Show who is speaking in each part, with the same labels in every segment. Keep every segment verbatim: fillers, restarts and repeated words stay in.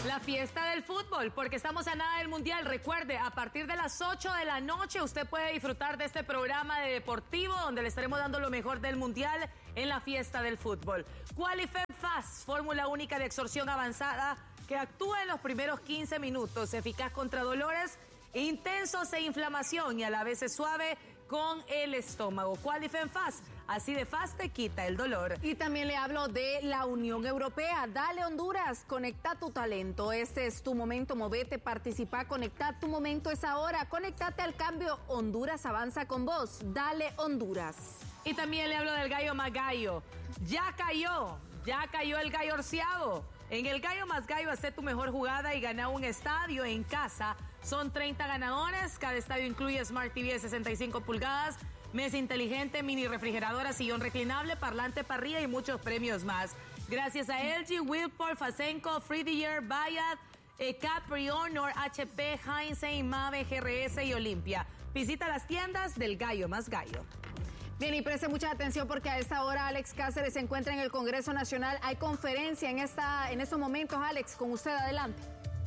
Speaker 1: La fiesta del fútbol, porque estamos a nada del Mundial. Recuerde, a partir de las ocho de la noche usted puede disfrutar de este programa de deportivo donde le estaremos dando lo mejor del Mundial en la fiesta del fútbol. Qualifem Fast, fórmula única de absorción avanzada que actúa en los primeros quince minutos, eficaz contra dolores intensos e inflamación y a la vez es suave con el estómago. Qualifem Fast, así de fast te quita el dolor.
Speaker 2: Y también le hablo de la Unión Europea. Dale Honduras, conecta tu talento. Este es tu momento, movete, participa, conecta tu momento es ahora. Conectate al cambio, Honduras avanza con vos. Dale Honduras.
Speaker 1: Y también le hablo del gallo más gallo. Ya cayó, ya cayó el gallo orciavo. En el Gallo Más Gallo, haz tu mejor jugada y gana un estadio en casa. Son treinta ganadores. Cada estadio incluye Smart T V de sesenta y cinco pulgadas, mesa inteligente, mini refrigeradora, sillón reclinable, parlante, parrilla y muchos premios más. Gracias a L G, Whirlpool, Fasenco, Free-the-Year, Bayard, eh, Capri, Honor, H P, Heinz, Mave, G R S y Olimpia. Visita las tiendas del Gallo Más Gallo.
Speaker 2: Bien, y preste mucha atención porque a esta hora Alex Cáceres se encuentra en el Congreso Nacional. Hay conferencia en esta, en estos momentos. Alex, con usted, adelante.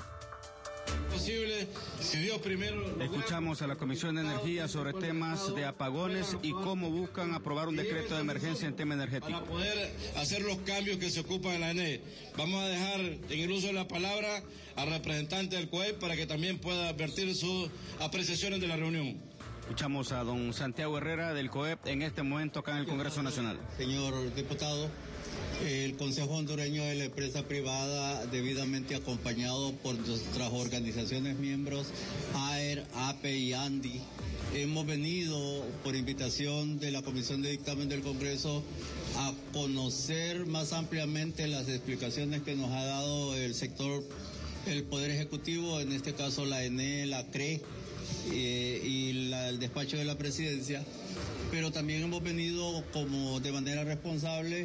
Speaker 3: Posible, si Dios primero.
Speaker 4: Escuchamos a la Comisión de Energía sobre temas de apagones y cómo buscan aprobar un decreto de emergencia en tema energético.
Speaker 3: Para poder hacer los cambios que se ocupan en la E N E. Vamos a dejar en el uso de la palabra al representante del C O E P para que también pueda advertir sus apreciaciones de la reunión.
Speaker 4: Escuchamos a don Santiago Herrera del C O E P en este momento acá en el Congreso Nacional.
Speaker 5: Señor diputado, el Consejo Hondureño de la Empresa Privada, debidamente acompañado por nuestras organizaciones miembros, A E R, A P E y ANDI, hemos venido por invitación de la Comisión de Dictamen del Congreso a conocer más ampliamente las explicaciones que nos ha dado el sector, el Poder Ejecutivo, en este caso la E N E, la C R E, Eh, y la, el despacho de la presidencia, pero también hemos venido como de manera responsable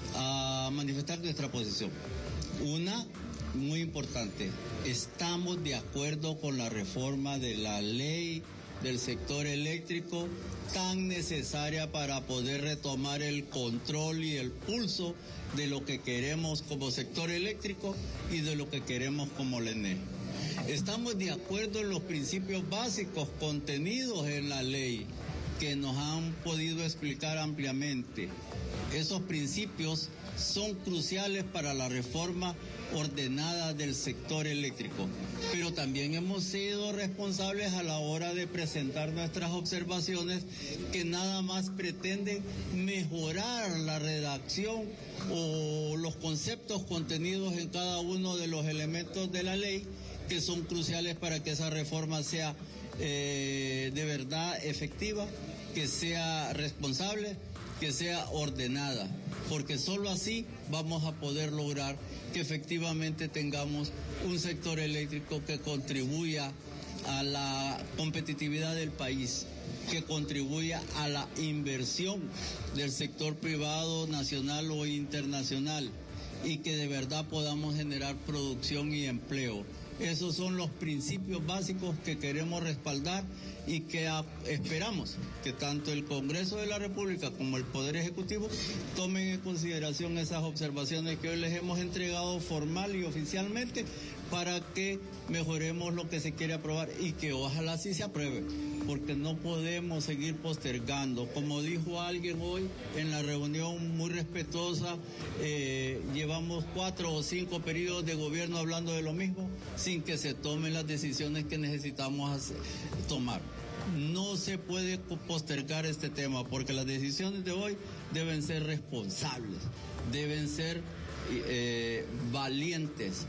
Speaker 5: a manifestar nuestra posición. Una, muy importante, estamos de acuerdo con la reforma de la ley del sector eléctrico tan necesaria para poder retomar el control y el pulso de lo que queremos como sector eléctrico y de lo que queremos como la E N E. Estamos de acuerdo en los principios básicos contenidos en la ley que nos han podido explicar ampliamente. Esos principios son cruciales para la reforma ordenada del sector eléctrico, pero también hemos sido responsables a la hora de presentar nuestras observaciones que nada más pretenden mejorar la redacción o los conceptos contenidos en cada uno de los elementos de la ley que son cruciales para que esa reforma sea eh, de verdad efectiva, que sea responsable, que sea ordenada, porque solo así vamos a poder lograr que efectivamente tengamos un sector eléctrico que contribuya a la competitividad del país, que contribuya a la inversión del sector privado nacional o internacional y que de verdad podamos generar producción y empleo. Esos son los principios básicos que queremos respaldar y que a, esperamos que tanto el Congreso de la República como el Poder Ejecutivo tomen en consideración esas observaciones que hoy les hemos entregado formal y oficialmente para que mejoremos lo que se quiere aprobar y que ojalá sí se apruebe, porque no podemos seguir postergando. Como dijo alguien hoy en la reunión muy respetuosa, eh, llevamos cuatro o cinco periodos de gobierno hablando de lo mismo sin que se tomen las decisiones que necesitamos hacer, tomar. No se puede postergar este tema porque las decisiones de hoy deben ser responsables, deben ser eh, valientes,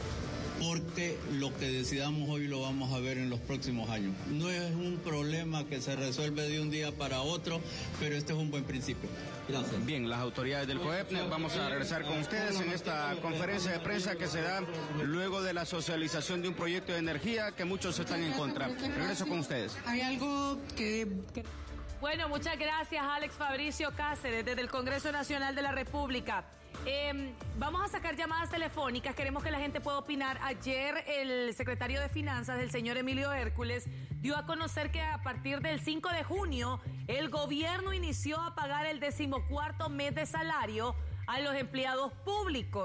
Speaker 5: porque lo que decidamos hoy lo vamos a ver en los próximos años. No es un problema que se resuelve de un día para otro, pero este es un buen principio. Gracias.
Speaker 4: Bien, las autoridades del C O E P, vamos a regresar con ustedes en esta conferencia de prensa que se da luego de la socialización de un proyecto de energía que muchos están en contra. Regreso con ustedes.
Speaker 6: Hay algo que... que...
Speaker 1: Bueno, muchas gracias, Alex Fabricio Cáceres, desde el Congreso Nacional de la República. Eh, vamos a sacar llamadas telefónicas, queremos que la gente pueda opinar. Ayer el secretario de Finanzas, el señor Emilio Hércules, dio a conocer que a partir del cinco de junio el gobierno inició a pagar el decimocuarto mes de salario a los empleados públicos.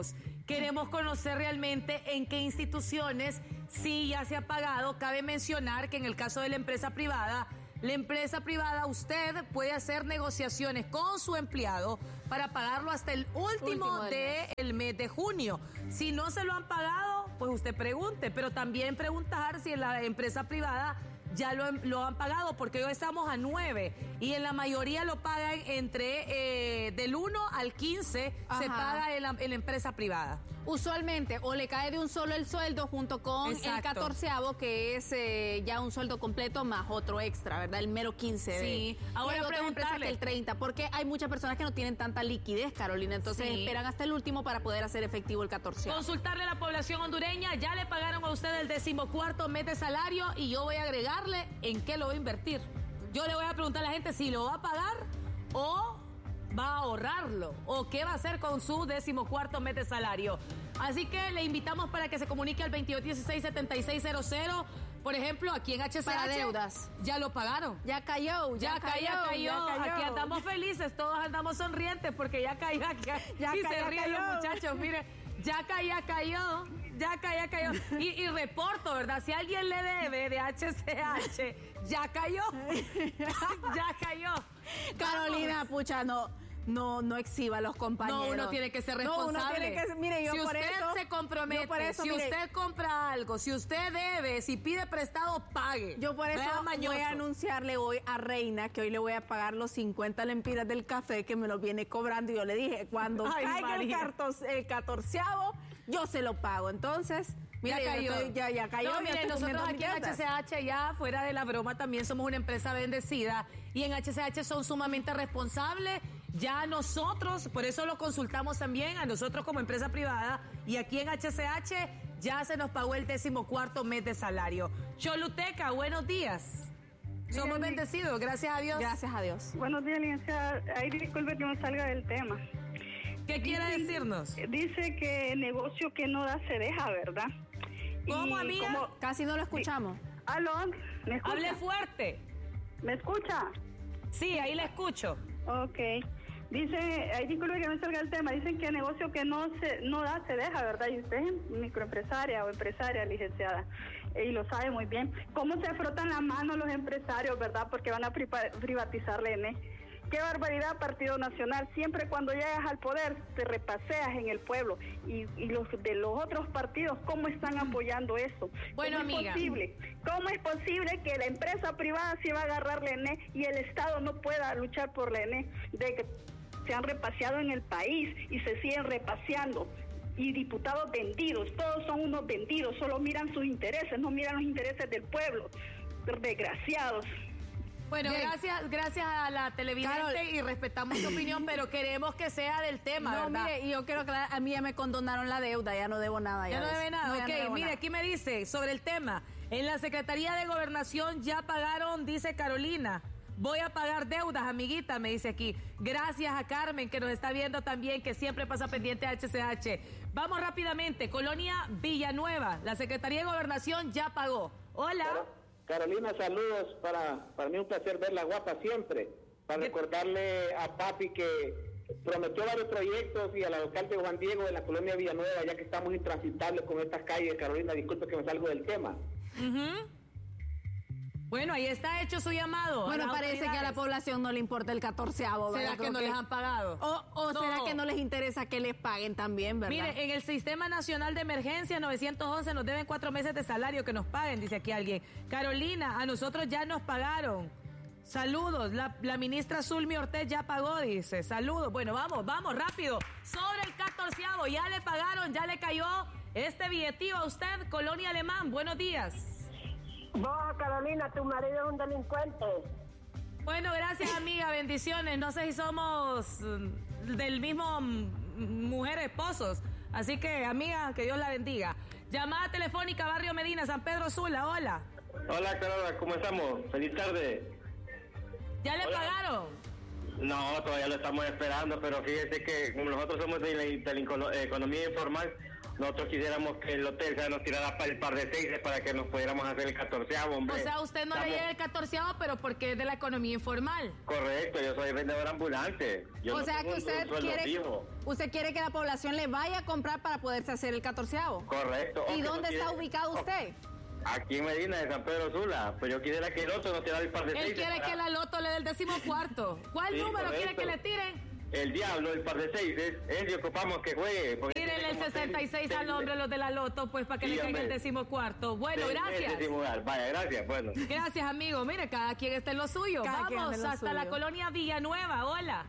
Speaker 1: Queremos conocer realmente en qué instituciones sí ya se ha pagado. Cabe mencionar que en el caso de la empresa privada, la empresa privada, usted puede hacer negociaciones con su empleado para pagarlo hasta el último, último del mes de junio. Si no se lo han pagado, pues usted pregunte, pero también preguntar si en la empresa privada ya lo, lo han pagado, porque hoy estamos a nueve y en la mayoría lo pagan entre eh, del uno al quince. Ajá. Se paga en la, en la empresa privada.
Speaker 2: Usualmente o le cae de un solo el sueldo junto con Exacto. el catorceavo, que es eh, ya un sueldo completo más otro extra, ¿verdad? El mero quince.
Speaker 1: Sí.
Speaker 2: De, ahora preguntarle el treinta, porque hay muchas personas que no tienen tanta liquidez, Carolina, entonces sí. esperan hasta el último para poder hacer efectivo el catorceavo.
Speaker 1: Consultarle a la población hondureña, ya le pagaron a usted el decimocuarto mes de salario y yo voy a agregarle en qué lo va a invertir. Yo le voy a preguntar a la gente si lo va a pagar o va a ahorrarlo o qué va a hacer con su decimocuarto mes de salario. Así que le invitamos para que se comunique al veintidós dieciséis setenta y seis cero cero. Por ejemplo, aquí en H C H
Speaker 2: para deudas.
Speaker 1: Ya lo pagaron.
Speaker 2: Ya cayó, ya,
Speaker 1: ya
Speaker 2: cayó,
Speaker 1: cayó, cayó.
Speaker 2: Ya cayó.
Speaker 1: Aquí andamos felices, todos andamos sonrientes porque ya cayó. Ya,
Speaker 2: ya
Speaker 1: y
Speaker 2: cayó,
Speaker 1: se ríen
Speaker 2: cayó.
Speaker 1: los muchachos, mire, ya cayó, ya cayó. Ya cayó, ya cayó. Y, y reporto, ¿verdad? Si alguien le debe de H C H, ya cayó. Ya cayó.
Speaker 2: Carolina, Vamos. pucha, no. No, no exhiba a los compañeros.
Speaker 1: No, uno tiene que ser responsable.
Speaker 2: No, uno tiene que ser, mire, yo
Speaker 1: si
Speaker 2: por
Speaker 1: usted
Speaker 2: eso,
Speaker 1: se compromete,
Speaker 2: por eso,
Speaker 1: si
Speaker 2: mire,
Speaker 1: usted compra algo, si usted debe, si pide prestado, pague.
Speaker 2: Yo por eso voy a anunciarle hoy a Reina que hoy le voy a pagar los cincuenta lempiras del café que me lo viene cobrando. Y yo le dije, cuando Ay, caiga el, cartos, el catorceavo, yo se lo pago. Entonces... Mira,
Speaker 1: ya cayó.
Speaker 2: Estoy, ya, ya cayó.
Speaker 1: No, mire, nosotros aquí en H C H, ya fuera de la broma, también somos una empresa bendecida y en H C H son sumamente responsables. Ya nosotros, por eso lo consultamos también a nosotros como empresa privada, y aquí en H C H ya se nos pagó el decimocuarto mes de salario. Choluteca, buenos días. Somos Bien, bendecidos, gracias a Dios.
Speaker 2: Gracias a Dios.
Speaker 6: Buenos días, licenciada. Ay, disculpe que me salga del tema.
Speaker 1: ¿Qué quiere
Speaker 6: dice,
Speaker 1: decirnos?
Speaker 6: Dice que negocio que no da se deja, ¿verdad?
Speaker 1: ¿Cómo, amiga?
Speaker 2: Como, casi no lo escuchamos.
Speaker 6: ¿Aló? ¿Me escucha?
Speaker 1: Hable fuerte.
Speaker 6: ¿Me escucha?
Speaker 1: Sí, ahí la escucho.
Speaker 6: Ok. Dice, ahí disculpe que me salga el tema, dicen que negocio que no se no da se deja, ¿verdad? Y usted es microempresaria o empresaria, licenciada, y lo sabe muy bien. ¿Cómo se frotan la mano los empresarios, verdad? Porque van a privatizar la E N E. Qué barbaridad, Partido Nacional. Siempre cuando llegas al poder te repaseas en el pueblo. Y, y los de los otros partidos, ¿cómo están apoyando eso?
Speaker 1: Bueno,
Speaker 6: ¿Cómo
Speaker 1: amiga.
Speaker 6: Es posible? ¿Cómo es posible que la empresa privada se va a agarrar la E N E y el Estado no pueda luchar por la E N E? De que se han repaseado en el país y se siguen repaseando. Y diputados vendidos, todos son unos vendidos, solo miran sus intereses, no miran los intereses del pueblo. Desgraciados.
Speaker 1: Bueno,
Speaker 2: Bien.
Speaker 1: gracias gracias a la televidente, Carol, y respetamos su opinión, pero queremos que sea del tema,
Speaker 2: no,
Speaker 1: ¿verdad?
Speaker 2: Mire, y yo quiero aclarar, a mí ya me condonaron la deuda, ya no debo nada.
Speaker 1: Ya, ya no debe nada,
Speaker 2: no,
Speaker 1: ok,
Speaker 2: no
Speaker 1: mire,
Speaker 2: nada.
Speaker 1: Aquí me dice sobre el tema, en la Secretaría de Gobernación ya pagaron, dice Carolina, voy a pagar deudas, amiguita, me dice aquí. Gracias a Carmen, que nos está viendo también, que siempre pasa pendiente a H C H. Vamos rápidamente, Colonia Villanueva, la Secretaría de Gobernación ya pagó. Hola.
Speaker 7: Pero, Carolina, saludos, para, para mí un placer verla guapa siempre, para
Speaker 1: ¿Qué?
Speaker 7: Recordarle a papi que prometió varios proyectos y al alcalde Juan Diego de la Colonia Villanueva, ya que estamos intransitables con estas calles. Carolina, disculpe que me salgo del tema.
Speaker 1: Uh-huh. Bueno, ahí está hecho su llamado.
Speaker 2: Bueno, parece que a la población no le importa el catorceavo, ¿verdad?
Speaker 1: ¿Será que no que... les han pagado?
Speaker 2: O, o no. ¿Será que no les interesa que les paguen también, verdad?
Speaker 1: Mire, en el Sistema Nacional de Emergencia novecientos once nos deben cuatro meses de salario que nos paguen, dice aquí alguien. Carolina, a nosotros ya nos pagaron. Saludos, la, la ministra Zulmi Ortez ya pagó, dice. Saludos. Bueno, vamos, vamos, rápido. Sobre el catorceavo, ya le pagaron, ya le cayó este billetío a usted, Colonia Alemán. Buenos días.
Speaker 8: Vos, Carolina, tu marido es un delincuente.
Speaker 1: Bueno, gracias, amiga, bendiciones. No sé si somos del mismo mujer esposos. Así que, amiga, que Dios la bendiga. Llamada telefónica, Barrio Medina, San Pedro Sula, hola.
Speaker 7: Hola, Carolina, ¿cómo estamos? Feliz tarde.
Speaker 1: ¿Ya le
Speaker 7: Hola.
Speaker 1: pagaron?
Speaker 7: No, todavía lo estamos esperando, pero fíjese que como nosotros somos de la, de la economía informal,
Speaker 9: nosotros quisiéramos que el hotel se nos tirara para el par de seis para que nos pudiéramos hacer el catorceavo, hombre.
Speaker 1: O sea, usted no
Speaker 9: Estamos...
Speaker 1: le llega el catorceavo, pero porque es de la economía informal.
Speaker 9: Correcto, yo soy vendedor ambulante. Yo
Speaker 2: o
Speaker 9: no
Speaker 2: sea
Speaker 9: tengo
Speaker 2: que usted
Speaker 9: un
Speaker 2: quiere,
Speaker 9: fijo.
Speaker 2: usted quiere que la población le vaya a comprar para poderse hacer el catorceavo.
Speaker 9: Correcto.
Speaker 2: ¿Y
Speaker 9: okay,
Speaker 2: dónde
Speaker 9: no
Speaker 2: está
Speaker 9: quiere...
Speaker 2: ubicado usted?
Speaker 9: Aquí en Medina, de San Pedro Sula. Pues yo quisiera que el otro nos tirara el par de
Speaker 1: Él
Speaker 9: seis.
Speaker 1: quiere
Speaker 9: para...
Speaker 1: que la loto le dé el decimocuarto. ¿Cuál
Speaker 9: sí,
Speaker 1: número
Speaker 9: correcto.
Speaker 1: quiere que le tiren?
Speaker 9: El diablo, el par de seis, es, es que ocupamos que juegue.
Speaker 1: Tírenle el sesenta y seis al hombre, los de la loto, pues para que
Speaker 9: sí,
Speaker 1: le caiga el
Speaker 9: hombre.
Speaker 1: decimocuarto. Bueno,
Speaker 9: Sí,
Speaker 1: gracias.
Speaker 9: Decimular. Vaya, gracias, bueno.
Speaker 1: Gracias, amigo. Mire, cada quien está en lo suyo.
Speaker 2: Cada quien
Speaker 1: Vamos
Speaker 2: en lo
Speaker 1: hasta
Speaker 2: suyo.
Speaker 1: la colonia Villanueva. Hola.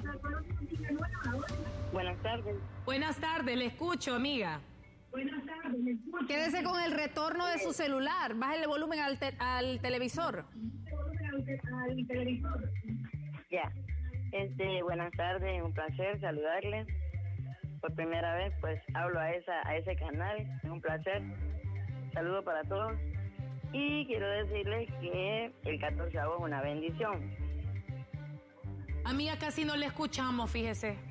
Speaker 8: Buenas tardes.
Speaker 1: Buenas tardes, le escucho, amiga.
Speaker 2: Quédese con el retorno de su celular. Bájale el volumen al, te- al televisor.
Speaker 8: Ya. Este, buenas tardes, un placer saludarles. Por primera vez, pues, hablo a esa a ese canal. Es un placer. Saludo para todos. Y quiero decirles que el catorceavo es una bendición.
Speaker 1: Amiga, casi no le escuchamos, fíjese.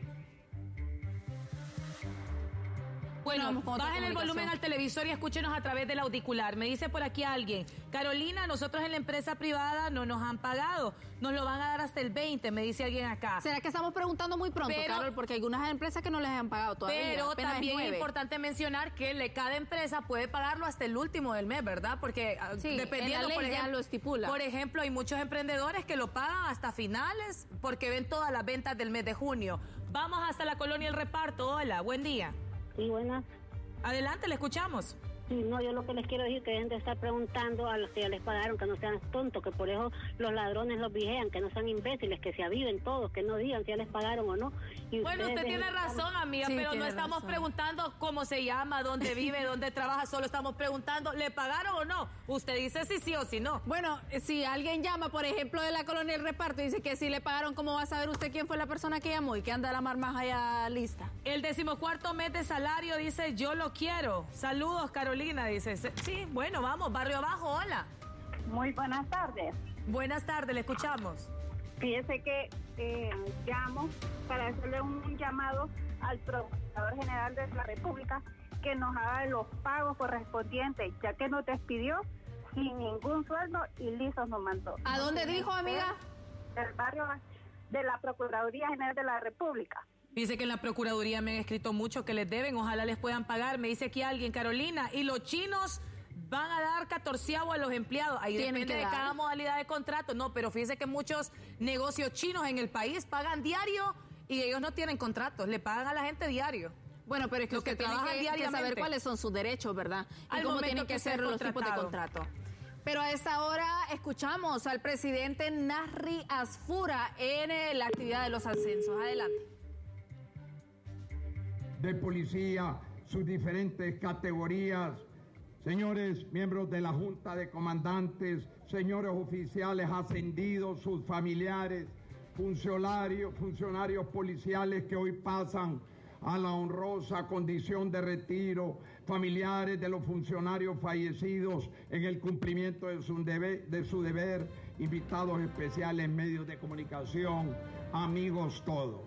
Speaker 1: Bueno,
Speaker 2: Vamos con otra
Speaker 1: bajen el
Speaker 2: comunicación.
Speaker 1: volumen al televisor y escúchenos a través del auricular. Me dice por aquí alguien, Carolina, nosotros en la empresa privada no nos han pagado. Nos lo van a dar hasta el veinte, me dice alguien acá.
Speaker 2: ¿Será que estamos preguntando muy pronto,
Speaker 1: Pero-
Speaker 2: Carol? Porque hay algunas empresas que no les han pagado todavía.
Speaker 1: Pero
Speaker 2: apenas
Speaker 1: también es
Speaker 2: nueve.
Speaker 1: importante mencionar que le, cada empresa puede pagarlo hasta el último del mes, ¿verdad? Porque ah,
Speaker 2: Sí,
Speaker 1: dependiendo,
Speaker 2: en la ley
Speaker 1: por
Speaker 2: ya
Speaker 1: ejemplo,
Speaker 2: lo estipula.
Speaker 1: Por ejemplo, hay muchos emprendedores que lo pagan hasta finales porque ven todas las ventas del mes de junio. Vamos hasta la colonia El Reparto. Hola, buen día.
Speaker 8: Sí, buenas.
Speaker 1: Adelante, le escuchamos.
Speaker 8: Sí, no, yo lo que les quiero decir es que dejen de estar preguntando a los que ya les pagaron, que no sean tontos, que por eso los ladrones los vigilan, que no sean imbéciles, que se aviven todos, que no digan si ya les pagaron o no. Y
Speaker 1: Bueno,
Speaker 8: ustedes
Speaker 1: usted
Speaker 8: dejen
Speaker 1: tiene
Speaker 8: de estar-
Speaker 1: razón, amiga,
Speaker 2: Sí,
Speaker 1: pero no
Speaker 2: tiene
Speaker 1: estamos
Speaker 2: razón.
Speaker 1: preguntando cómo se llama, dónde vive, dónde trabaja, solo estamos preguntando, ¿le pagaron o no? Usted dice si sí o si no.
Speaker 2: Bueno, si alguien llama, por ejemplo, de la colonia El Reparto y dice que sí le pagaron, ¿cómo va a saber usted quién fue la persona que llamó y que anda la marmaja allá lista?
Speaker 1: El decimocuarto mes de salario dice, yo lo quiero. Saludos, Carolina, dice. Sí, bueno, vamos, barrio abajo, hola.
Speaker 6: Muy buenas tardes.
Speaker 1: Buenas tardes, le escuchamos.
Speaker 6: Fíjese que eh, llamo para hacerle un llamado al Procurador General de la República que nos haga los pagos correspondientes, ya que nos despidió sin ningún sueldo y lisos nos mandó.
Speaker 2: ¿A dónde dijo, amiga?
Speaker 6: Del barrio de la Procuraduría General de la República.
Speaker 1: Dice que en la Procuraduría me han escrito mucho que les deben, ojalá les puedan pagar. Me dice aquí alguien, Carolina, y los chinos van a dar catorceavo a los empleados. Ahí
Speaker 2: Tienen
Speaker 1: depende
Speaker 2: que
Speaker 1: de
Speaker 2: dar.
Speaker 1: cada modalidad de contrato. No, pero fíjese que muchos negocios chinos en el país pagan diario y ellos no tienen contratos, le pagan a la gente diario.
Speaker 2: Bueno, pero es que
Speaker 1: Los que
Speaker 2: usted tiene
Speaker 1: trabajan
Speaker 2: que, que saber
Speaker 1: diariamente.
Speaker 2: cuáles son sus derechos, ¿verdad? Y
Speaker 1: Al
Speaker 2: cómo
Speaker 1: momento
Speaker 2: tienen que,
Speaker 1: que
Speaker 2: ser
Speaker 1: sea
Speaker 2: los tipos de
Speaker 1: contratado.
Speaker 2: contrato. Pero a esta hora escuchamos al presidente Nasri Asfura en eh, la actividad de los ascensos. Adelante.
Speaker 10: De policía, sus diferentes categorías, señores miembros de la Junta de Comandantes, señores oficiales ascendidos, sus familiares, funcionarios, funcionarios policiales que hoy pasan a la honrosa condición de retiro, familiares de los funcionarios fallecidos en el cumplimiento de su deber, de su deber, invitados especiales, medios de comunicación, amigos todos.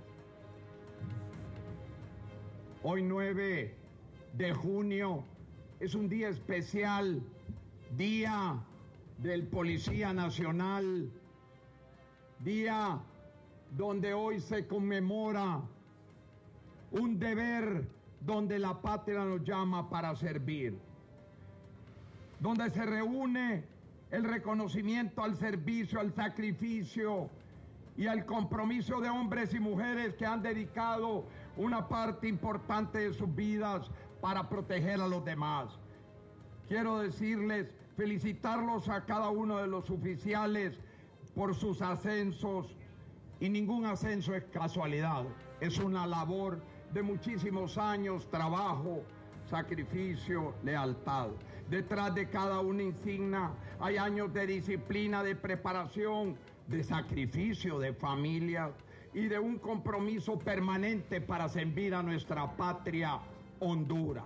Speaker 10: Hoy nueve de junio es un día especial, día del Policía Nacional, día donde hoy se conmemora un deber donde la patria nos llama para servir, donde se reúne el reconocimiento al servicio, al sacrificio y al compromiso de hombres y mujeres que han dedicado una parte importante de sus vidas para proteger a los demás. Quiero decirles, felicitarlos a cada uno de los oficiales por sus ascensos, y ningún ascenso es casualidad, es una labor de muchísimos años, trabajo, sacrificio, lealtad. Detrás de cada una insignia hay años de disciplina, de preparación, de sacrificio, de familia y de un compromiso permanente para servir a nuestra patria, Honduras.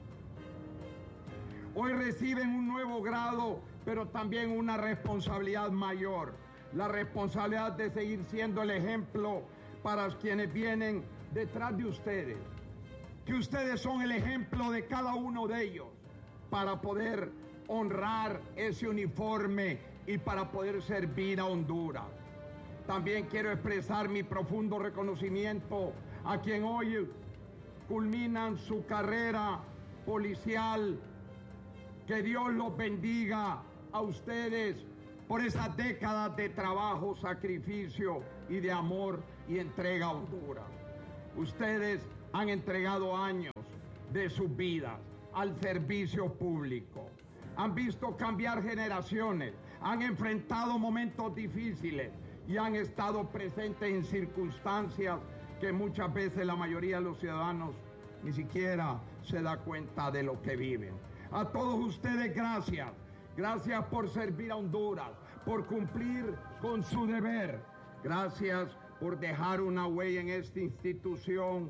Speaker 10: Hoy reciben un nuevo grado, pero también una responsabilidad mayor, la responsabilidad de seguir siendo el ejemplo para quienes vienen detrás de ustedes, que ustedes son el ejemplo de cada uno de ellos para poder honrar ese uniforme y para poder servir a Honduras. También quiero expresar mi profundo reconocimiento a quien hoy culminan su carrera policial. Que Dios los bendiga a ustedes por esas décadas de trabajo, sacrificio y de amor y entrega a Honduras. Ustedes han entregado años de sus vidas al servicio público. Han visto cambiar generaciones, han enfrentado momentos difíciles y han estado presentes en circunstancias que muchas veces la mayoría de los ciudadanos ni siquiera se da cuenta de lo que viven. A todos ustedes, gracias. Gracias por servir a Honduras, por cumplir con su deber. Gracias por dejar una huella en esta institución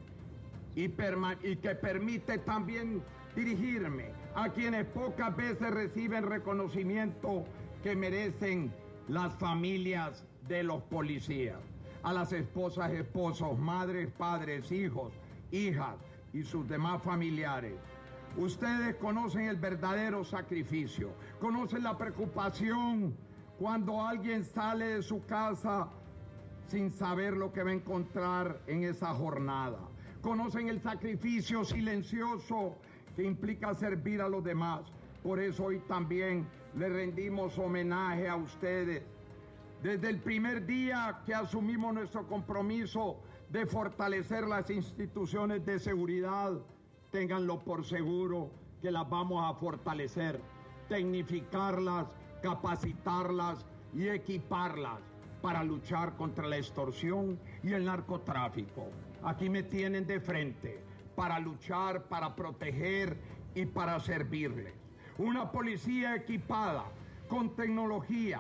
Speaker 10: y, y que permite también dirigirme a quienes pocas veces reciben reconocimiento que merecen las familias de los policías, a las esposas, esposos, madres, padres, hijos, hijas y sus demás familiares. Ustedes conocen el verdadero sacrificio, conocen la preocupación cuando alguien sale de su casa sin saber lo que va a encontrar en esa jornada. Conocen el sacrificio silencioso que implica servir a los demás. Por eso hoy también le rendimos homenaje a ustedes. Desde el primer día que asumimos nuestro compromiso de fortalecer las instituciones de seguridad, ténganlo por seguro que las vamos a fortalecer, tecnificarlas, capacitarlas y equiparlas para luchar contra la extorsión y el narcotráfico. Aquí me tienen de frente para luchar, para proteger y para servirles. Una policía equipada con tecnología,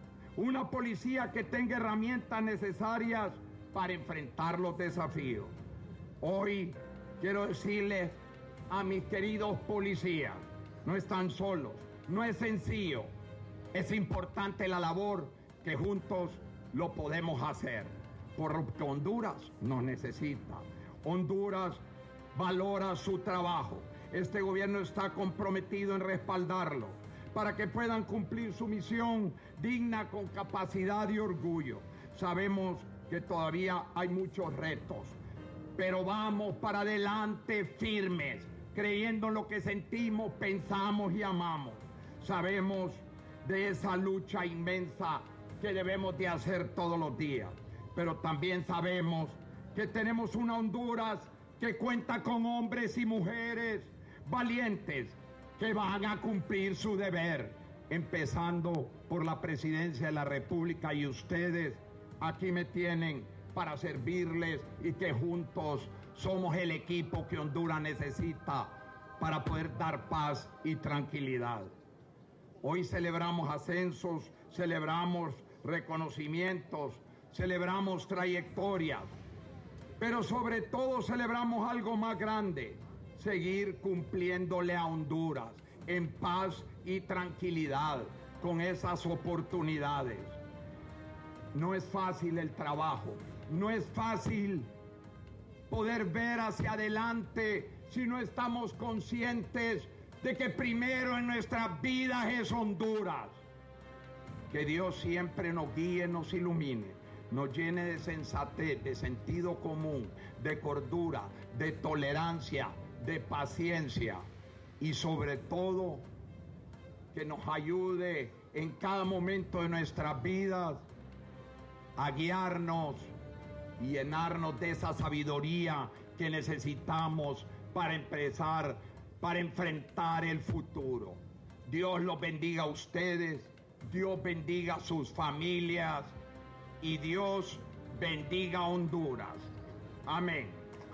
Speaker 10: una policía que tenga herramientas necesarias para enfrentar los desafíos. Hoy quiero decirles a mis queridos policías, no están solos, no es sencillo, es importante la labor que juntos lo podemos hacer, porque Honduras nos necesita. Honduras valora su trabajo. Este gobierno está comprometido en respaldarlo para que puedan cumplir su misión digna, con capacidad y orgullo. Sabemos que todavía hay muchos retos, pero vamos para adelante firmes, creyendo en lo que sentimos, pensamos y amamos. Sabemos de esa lucha inmensa que debemos de hacer todos los días, pero también sabemos que tenemos una Honduras que cuenta con hombres y mujeres valientes que van a cumplir su deber, empezando por la presidencia de la República, y ustedes aquí me tienen para servirles y que juntos somos el equipo que Honduras necesita para poder dar paz y tranquilidad. Hoy celebramos ascensos, celebramos reconocimientos, celebramos trayectorias, pero sobre todo celebramos algo más grande: seguir cumpliéndole a Honduras en paz y tranquilidad con esas oportunidades. No es fácil el trabajo, no es fácil poder ver hacia adelante si no estamos conscientes de que primero en nuestras vidas es Honduras. Que Dios siempre nos guíe, nos ilumine, nos llene de sensatez, de sentido común, de cordura, de tolerancia, de paciencia y sobre todo que nos ayude en cada momento de nuestras vidas a guiarnos y llenarnos de esa sabiduría que necesitamos para empezar, para enfrentar el futuro. Dios los bendiga a ustedes, Dios bendiga a sus familias y Dios bendiga a Honduras. Amén.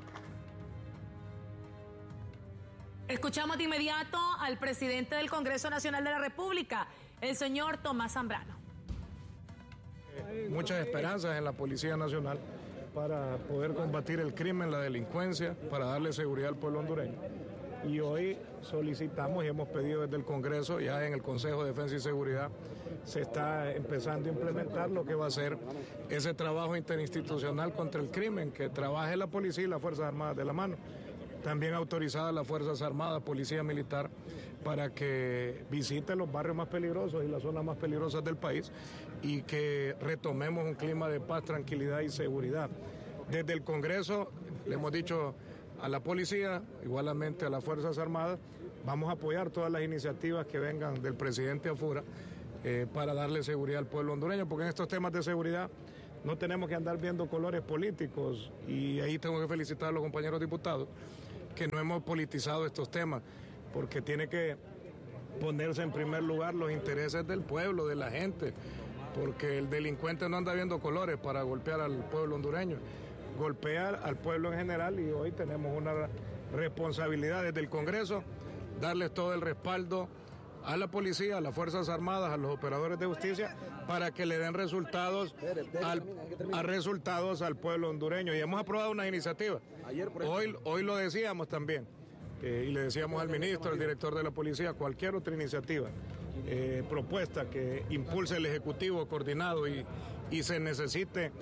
Speaker 1: Escuchamos de inmediato al presidente del Congreso Nacional de la República, el señor Tomás Zambrano.
Speaker 11: Muchas esperanzas en la Policía Nacional para poder combatir el crimen, la delincuencia, para darle seguridad al pueblo hondureño. Y hoy solicitamos y hemos pedido desde el Congreso, ya en el Consejo de Defensa y Seguridad, se está empezando a implementar lo que va a ser ese trabajo interinstitucional contra el crimen, que trabaje la policía y las Fuerzas Armadas de la mano. también autorizada a las Fuerzas Armadas, Policía Militar, para que visite los barrios más peligrosos y las zonas más peligrosas del país y que retomemos un clima de paz, tranquilidad y seguridad. Desde el Congreso le hemos dicho a la policía, igualmente a las Fuerzas Armadas, vamos a apoyar todas las iniciativas que vengan del presidente Afura eh, para darle seguridad al pueblo hondureño, porque en estos temas de seguridad no tenemos que andar viendo colores políticos, y ahí tengo que felicitar a los compañeros diputados que no hemos politizado estos temas, porque tiene que ponerse en primer lugar los intereses del pueblo, de la gente, porque el delincuente no anda viendo colores para golpear al pueblo hondureño, golpea al pueblo en general, y hoy tenemos una responsabilidad desde el Congreso, darles todo el respaldo a la policía, a las Fuerzas Armadas, a los operadores de justicia, para que le den resultados al, a resultados al pueblo hondureño. Y hemos aprobado una iniciativa. Hoy, hoy lo decíamos también, eh, y le decíamos al ministro, al director de la policía, cualquier otra iniciativa, eh, propuesta que impulse el Ejecutivo coordinado y, y se necesite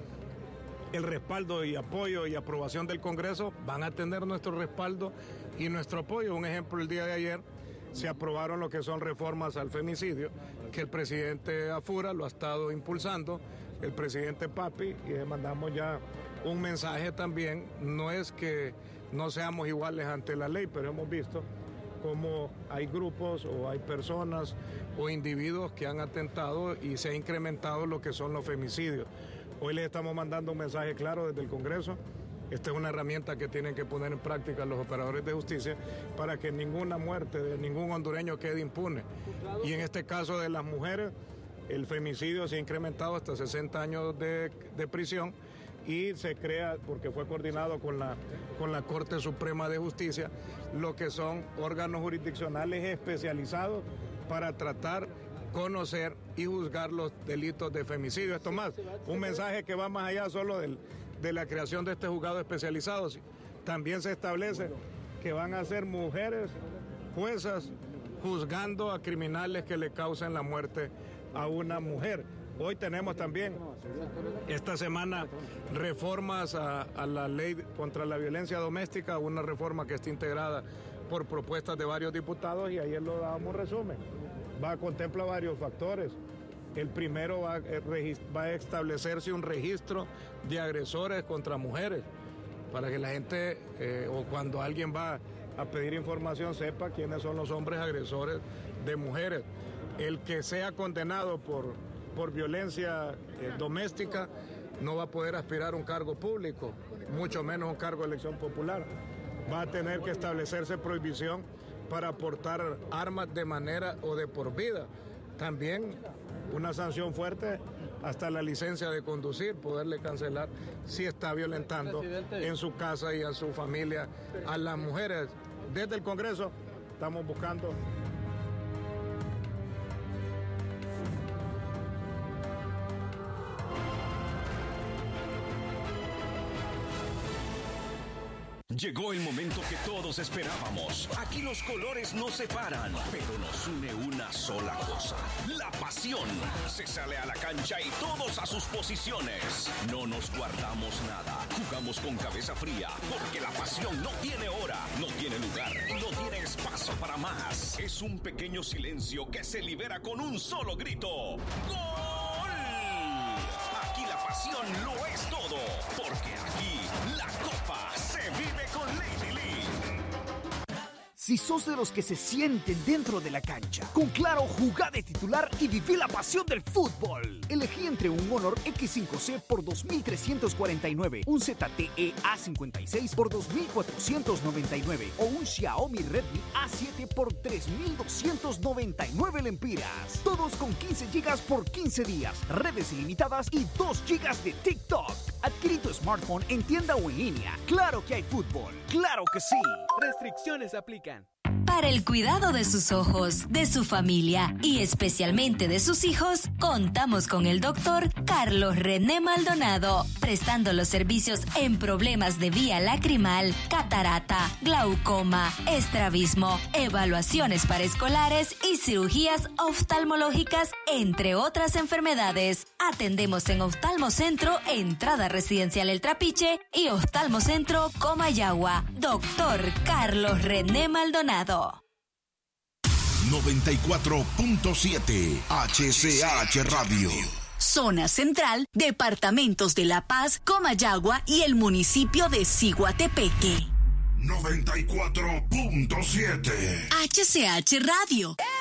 Speaker 11: el respaldo y apoyo y aprobación del Congreso, van a tener nuestro respaldo y nuestro apoyo. Un ejemplo, el día de ayer se aprobaron lo que son reformas al femicidio, que el presidente Afura lo ha estado impulsando, el presidente Papi, y le mandamos ya un mensaje también. No es que no seamos iguales ante la ley, pero hemos visto cómo hay grupos o hay personas o individuos que han atentado y se ha incrementado lo que son los femicidios. Hoy les estamos mandando un mensaje claro desde el Congreso. Esta es una herramienta que tienen que poner en práctica los operadores de justicia para que ninguna muerte de ningún hondureño quede impune. Y en este caso de las mujeres, el femicidio se ha incrementado hasta sesenta años de, de prisión, y se crea, porque fue coordinado con la, con la Corte Suprema de Justicia, lo que son órganos jurisdiccionales especializados para tratar, conocer y juzgar los delitos de femicidio. Esto más, un mensaje que va más allá solo del de la creación de este juzgado especializado. También se establece que van a ser mujeres juezas juzgando a criminales que le causen la muerte a una mujer. Hoy tenemos también esta semana reformas a, a la ley contra la violencia doméstica, una reforma que está integrada por propuestas de varios diputados, y ayer lo dábamos resumen. Va a contemplar varios factores. El primero va, va a establecerse un registro de agresores contra mujeres, para que la gente, eh, o cuando alguien va a pedir información, sepa quiénes son los hombres agresores de mujeres. El que sea condenado por, por violencia eh, doméstica no va a poder aspirar a un cargo público, mucho menos un cargo de elección popular. Va a tener que establecerse prohibición para portar armas de manera o de por vida. También una sanción fuerte, hasta la licencia de conducir, poderle cancelar si está violentando en su casa y a su familia a las mujeres. Desde el Congreso estamos buscando...
Speaker 12: Llegó el momento que todos esperábamos. Aquí los colores nos separan, pero nos une una sola cosa: la pasión. Se sale a la cancha y todos a sus posiciones. No nos guardamos nada. Jugamos con cabeza fría, porque la pasión no tiene hora, no tiene lugar, no tiene espacio para más. Es un pequeño silencio que se libera con un solo grito: ¡Gol! Aquí la pasión lo es todo, porque aquí la copa se vive con Lady Lee.
Speaker 13: Si sos de los que se sienten dentro de la cancha, con Claro, jugá de titular y viví la pasión del fútbol. Elegí entre un Honor equis cinco ce por dos mil trescientos cuarenta y nueve, un zete e a cincuenta y seis por dos mil cuatrocientos noventa y nueve o un Xiaomi Redmi a siete por tres mil doscientos noventa y nueve lempiras. Todos con quince gigas por quince días, redes ilimitadas y dos gigas de TikTok. Adquirí tu smartphone en tienda o en línea. Claro que hay fútbol. ¡Claro que sí! Restricciones aplican.
Speaker 14: Para el cuidado de sus ojos, de su familia y especialmente de sus hijos, contamos con el doctor Carlos René Maldonado, prestando los servicios en problemas de vía lacrimal, catarata, glaucoma, estrabismo, evaluaciones para escolares y cirugías oftalmológicas, entre otras enfermedades. Atendemos en Oftalmocentro, entrada residencial El Trapiche y Oftalmocentro Comayagua. Doctor Carlos René Maldonado.
Speaker 15: noventa y cuatro punto siete H C H Radio.
Speaker 16: Zona Central, departamentos de La Paz, Comayagua y el municipio de Ciguatepeque.
Speaker 15: noventa y cuatro punto siete
Speaker 16: H C H Radio.